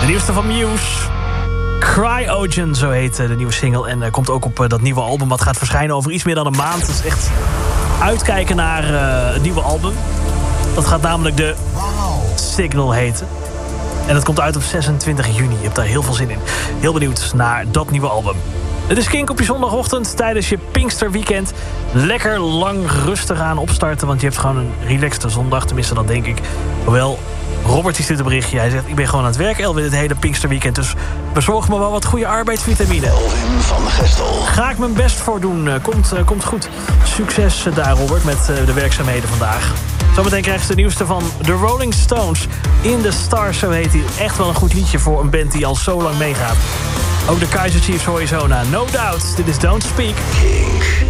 De nieuwste van Muse. Cryogen, zo heet de nieuwe single. En komt ook op dat nieuwe album wat gaat verschijnen over iets meer dan een maand. Het is echt uitkijken naar het nieuwe album. Dat gaat namelijk de Signal heten. En dat komt uit op 26 juni. Je hebt daar heel veel zin in. Heel benieuwd naar dat nieuwe album. Het is Kink op je zondagochtend tijdens je Pinksterweekend. Lekker lang rustig aan opstarten, want je hebt gewoon een relaxte zondag. Tenminste, dat denk ik. Hoewel, Robert die stuurt een berichtje. Hij zegt, ik ben gewoon aan het werk, Elwin, het hele Pinksterweekend. Dus bezorg me wel wat goede arbeidsvitamine. Elwin van Gestel. Ga ik mijn best voor doen. Komt goed. Succes daar, Robert, met de werkzaamheden vandaag. Zometeen krijg je de nieuwste van The Rolling Stones. In the Stars, zo heet hij. Echt wel een goed liedje voor een band die al zo lang meegaat. Ook de Kaiser Chiefs hoor je zo na. No Doubt, dit is Don't Speak. Kink.